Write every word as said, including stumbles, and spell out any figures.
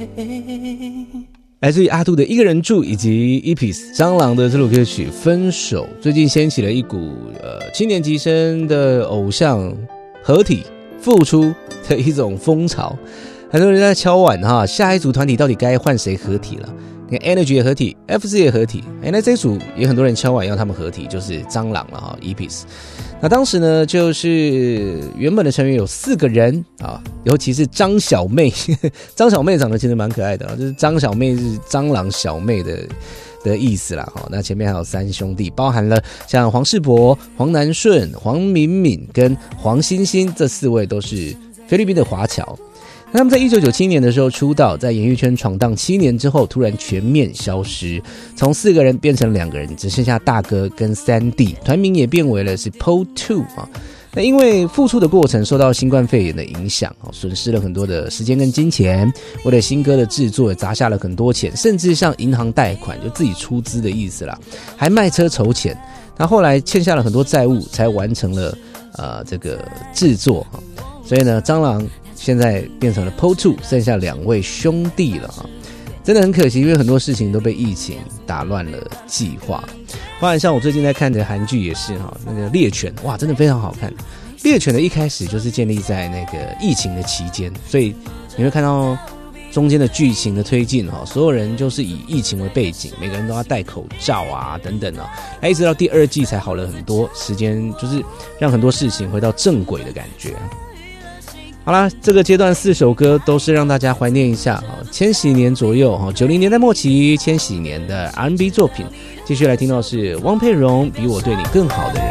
来自于阿杜的一个人住，以及 E P S 蟑螂的这首歌曲分手，最近掀起了一股呃七年级生的偶像合体复出的一种风潮，很多人在敲碗哈，下一组团体到底该换谁合体了？你看 Energy 也合体 ，F C 也合体，哎，那这组也很多人敲碗要他们合体，就是蟑螂了哈 ，E P S。那当时呢，就是原本的成员有四个人啊，尤其是张小妹，张小妹长得其实蛮可爱的啊，就是张小妹是蟑螂小妹的的意思啦。哈，那前面还有三兄弟，包含了像黄世博、黄南顺、黄敏敏跟黄欣欣这四位都是菲律宾的华侨。那他们在一九九七年的时候出道，在演艺圈闯荡七年之后，突然全面消失，从四个人变成两个人，只剩下大哥跟三弟，团名也变为了是 P O 二 啊。那因为复出的过程受到新冠肺炎的影响，损失了很多的时间跟金钱，为了新歌的制作也砸下了很多钱，甚至向银行贷款，就自己出资的意思啦，还卖车筹钱。那后来欠下了很多债务，才完成了呃这个制作。所以呢，蟑螂现在变成了 P O 二， 剩下两位兄弟了啊，真的很可惜，因为很多事情都被疫情打乱了计划。包含像我最近在看的韩剧也是哈，那个猎犬，哇，真的非常好看。猎犬的一开始就是建立在那个疫情的期间，所以你会看到中间的剧情的推进哈，所有人就是以疫情为背景，每个人都要戴口罩啊等等啊，那一直到第二季才好了很多，时间就是让很多事情回到正轨的感觉。好啦，这个阶段四首歌都是让大家怀念一下千禧年左右九零年代末期千禧年的 R and B 作品。继续来听到是汪佩蓉《比我对你更好的人》。